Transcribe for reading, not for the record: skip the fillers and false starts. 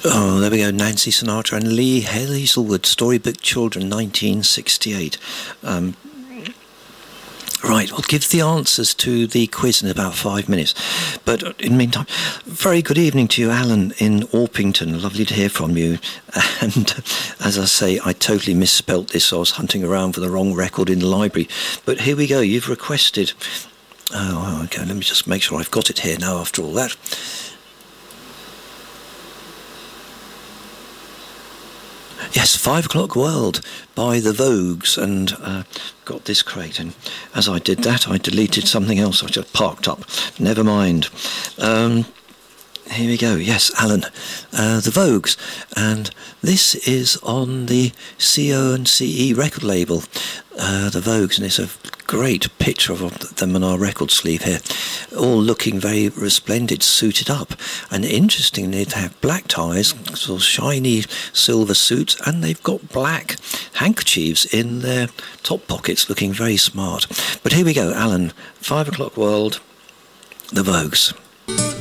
Oh, there we go. Nancy Sinatra and Lee Hazelwood, Storybook Children, 1968. Right, we'll give the answers to the quiz in about 5 minutes. But in the meantime, very good evening to you, Alan, in Orpington. Lovely to hear from you. And as I say, I totally misspelt this. I was hunting around for the wrong record in the library. But here we go. You've requested... Oh, okay, let me just make sure I've got it here now after all that. Yes, 5 O'Clock World by the Vogues, and got this crate, and as I did that I deleted something else I just parked up. Never mind. Here we go. Yes, Alan, the Vogues, and this is on the CO and CE record label, the Vogues, and it's a great picture of them on our record sleeve here, all looking very resplendent, suited up, and interestingly they have black ties, sort of shiny silver suits, and they've got black handkerchiefs in their top pockets, looking very smart. But here we go, Alan, 5 O'Clock World, the Vogues.